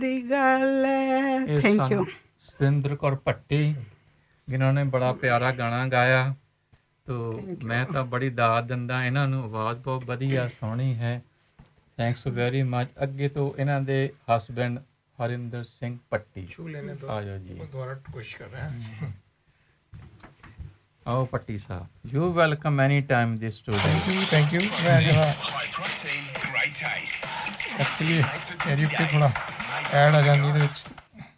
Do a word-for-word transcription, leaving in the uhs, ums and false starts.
ਦੀ ਗੱਲ ਹੈ। Thank you. Surinder Kaur Bhatti ਜਿਨ੍ਹਾਂ ਨੇ ਬੜਾ ਪਿਆਰਾ ਗਾਣਾ ਗਾਇਆ। ਤੋ ਮੈਂ ਤਾਂ ਬੜੀ ਦਾਦ ਦਿੰਦਾ ਇਹਨਾਂ ਨੂੰ, ਆਵਾਜ਼ ਬਹੁਤ ਵਧੀਆ ਸੋਹਣੀ ਹੈ। Thanks very much. ਅੱਗੇ ਤੋਂ ਇਹਨਾਂ ਦੇ ਹਸਬੈਂਡ ਹਰਿੰਦਰ ਸਿੰਘ ਭੱਟੀ ਆ ਜਾਓ ਜੀ। ਕੋਸ਼ਿਸ਼ ਕਰ ਰਿਹਾ ਆਓ ਭੱਟੀ ਸਾਹਿਬ। You welcome any time this student. Thank you. ਮੈਂ ਜਰਾ ਐਕਚੁਅਲੀ ਮੇਰੀ ਉੱਤੇ ਥੋੜਾ ਐਡ ਆ ਜਾਂਦੀ ਇਹਦੇ ਵਿੱਚ,